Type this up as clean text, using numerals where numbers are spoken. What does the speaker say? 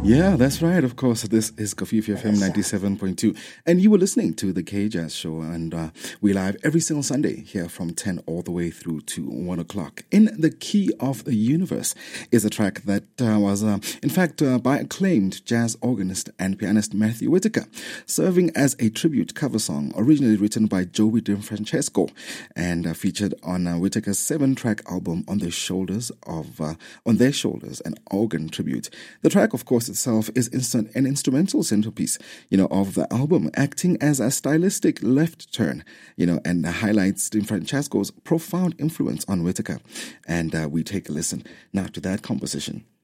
Yeah, that's right. Of course, this is Kofifi FM 97.2. And you were listening to the K-Jazz Show. And we live every single Sunday here from 10 all the way through to 1 o'clock. In the Key of the Universe is a track that was, in fact, by acclaimed jazz organist and pianist Matthew Whitaker, serving as a tribute cover song originally written by Joey DeFrancesco and featured on Whitaker's 7-track album On Their Shoulders, an organ tribute. The track, of course, itself is an instrumental centerpiece, of the album, acting as a stylistic left turn, and highlights DeFrancesco's profound influence on Whitaker. And we take a listen now to that composition.